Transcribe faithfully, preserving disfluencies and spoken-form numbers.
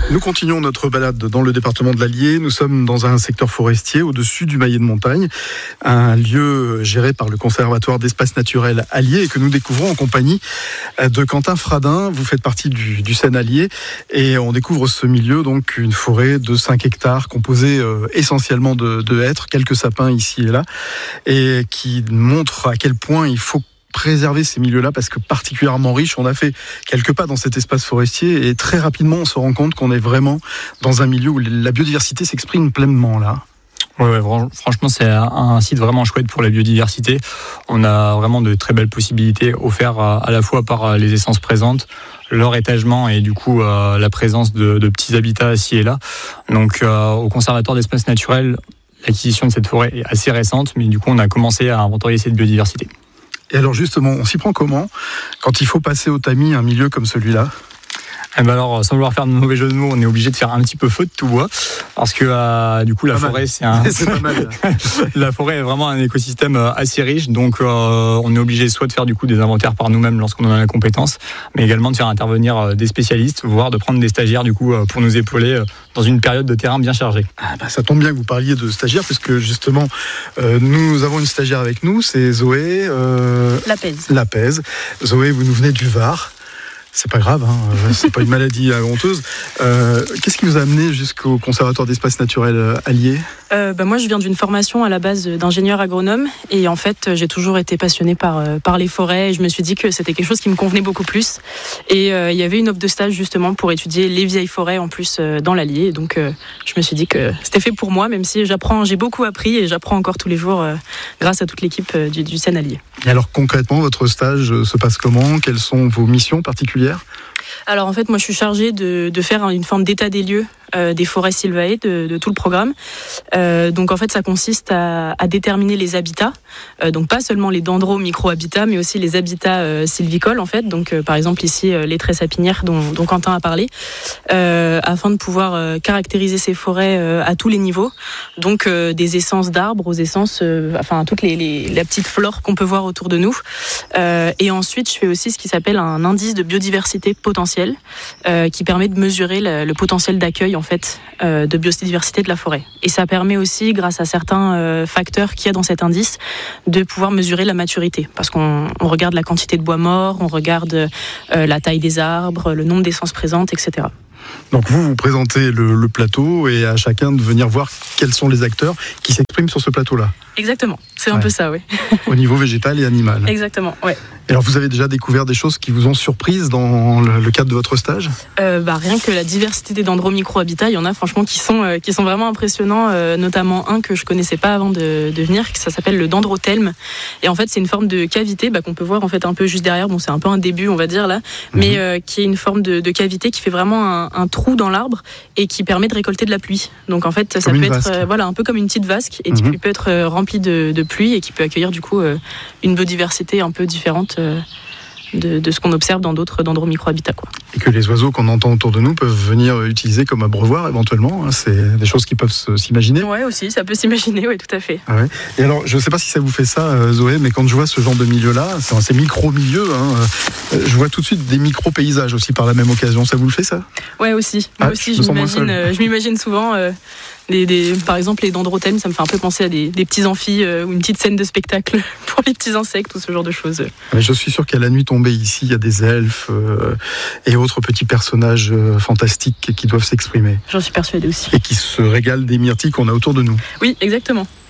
Nous continuons notre balade dans le département de l'Allier. Nous sommes dans un secteur forestier au-dessus du maillet de montagne, un lieu géré par le Conservatoire d'espaces naturels Allier et que nous découvrons en compagnie de Quentin Fradin. Vous faites partie du, du Seine Allier et on découvre ce milieu, donc une forêt de cinq hectares composée euh, essentiellement de, de hêtres, quelques sapins ici et là, et qui montre à quel point il faut préserver ces milieux-là parce que particulièrement riches. On a fait quelques pas dans cet espace forestier et très rapidement on se rend compte qu'on est vraiment dans un milieu où la biodiversité s'exprime pleinement là. Ouais, ouais, franchement, c'est un site vraiment chouette pour la biodiversité. On a vraiment de très belles possibilités offertes à la fois par les essences présentes, leur étagement et du coup euh, la présence de, de petits habitats ici et là. Donc euh, au Conservatoire d'espaces naturels, l'acquisition de cette forêt est assez récente, mais du coup on a commencé à inventorier cette biodiversité. Et alors justement, on s'y prend comment quand il faut passer au tamis un milieu comme celui-là ? Eh ben alors, sans vouloir faire de mauvais jeu de mots, on est obligé de faire un petit peu feu de tout bois, parce que euh, du coup la pas forêt mal. c'est un, c'est pas mal. La forêt est vraiment un écosystème assez riche, donc euh, on est obligé soit de faire du coup des inventaires par nous-mêmes lorsqu'on en a la compétence, mais également de faire intervenir des spécialistes, voire de prendre des stagiaires du coup pour nous épauler dans une période de terrain bien chargée. Ah bah, ça tombe bien que vous parliez de stagiaires, puisque justement euh, nous avons une stagiaire avec nous, c'est Zoé euh, Lapez. Lapez. Zoé, vous nous venez du Var. C'est pas grave, hein, c'est pas une maladie honteuse. Euh, qu'est-ce qui vous a amené jusqu'au Conservatoire d'espaces naturels Allier ? euh, bah Moi, je viens d'une formation à la base d'ingénieur agronome et en fait, j'ai toujours été passionnée par, par les forêts et je me suis dit que c'était quelque chose qui me convenait beaucoup plus. Et euh, il y avait une offre de stage justement pour étudier les vieilles forêts en plus euh, dans l'Allier. Donc, euh, je me suis dit que c'était fait pour moi, même si j'apprends, j'ai beaucoup appris et j'apprends encore tous les jours euh, grâce à toute l'équipe euh, du, du Seine Allier. Et alors concrètement, votre stage se passe comment ? Quelles sont vos missions particulières ? Alors en fait, moi je suis chargée de, de faire une forme d'état des lieux euh, des forêts sylvae, de, de tout le programme. Euh, donc en fait, ça consiste à, à déterminer les habitats, euh, donc pas seulement les dendro-micro-habitats, mais aussi les habitats euh, sylvicoles en fait. Donc euh, par exemple ici euh, les traies sapinières dont, dont Quentin a parlé, euh, afin de pouvoir euh, caractériser ces forêts euh, à tous les niveaux. Donc euh, des essences d'arbres aux essences, euh, enfin toutes les, les la petite flore qu'on peut voir autour de nous. Euh, et ensuite, je fais aussi ce qui s'appelle un indice de biodiversité potentielle, euh, qui permet de mesurer le, le potentiel d'accueil en fait euh, de biodiversité de la forêt. Et ça permet aussi, grâce à certains euh, facteurs qu'il y a dans cet indice, de pouvoir mesurer la maturité. Parce qu'on on regarde la quantité de bois mort, on regarde euh, la taille des arbres, le nombre d'essences présentes, et cetera. Donc vous, vous présentez le, le plateau et à chacun de venir voir quels sont les acteurs qui s'expriment sur ce plateau-là. Exactement, c'est un ouais. peu ça, oui. Au niveau végétal et animal. Exactement, ouais. Et alors vous avez déjà découvert des choses qui vous ont surprise dans le, le cadre de votre stage ? euh, bah, Rien que la diversité des dendro-micro-habitats, il y en a franchement qui sont, euh, qui sont vraiment impressionnants, euh, notamment un que je connaissais pas avant de, de venir, ça s'appelle le dendrothelme. Et en fait c'est une forme de cavité bah, qu'on peut voir en fait un peu juste derrière, bon c'est un peu un début on va dire là, mmh. mais euh, qui est une forme de, de cavité qui fait vraiment un, un trou dans l'arbre et qui permet de récolter de la pluie. Donc en fait ça comme peut être euh, voilà, un peu comme une petite vasque et mmh. qui peut être euh, remplie de, de pluie et qui peut accueillir du coup euh, une biodiversité un peu différente euh, De, de ce qu'on observe dans d'autres dendro-micro-habitats, quoi. Et que les oiseaux qu'on entend autour de nous peuvent venir utiliser comme abreuvoir éventuellement. Hein, c'est des choses qui peuvent s'imaginer. Oui, aussi, ça peut s'imaginer, oui, tout à fait. Ah ouais. Et alors, je ne sais pas si ça vous fait ça, Zoé, mais quand je vois ce genre de milieu-là, c'est ces micro-milieux, hein, je vois tout de suite des micro-paysages aussi par la même occasion. Ça vous le fait, ça ? Oui, aussi. Moi ah, aussi, je, je, m'imagine, euh, je m'imagine souvent... Euh, Des, des, par exemple, les dendrothelmes, ça me fait un peu penser à des, des petits amphis euh, ou une petite scène de spectacle pour les petits insectes ou ce genre de choses. Mais je suis sûr qu'à la nuit tombée ici, il y a des elfes euh, et autres petits personnages euh, fantastiques qui doivent s'exprimer. J'en suis persuadée aussi. Et qui se régalent des myrtilles qu'on a autour de nous. Oui, exactement.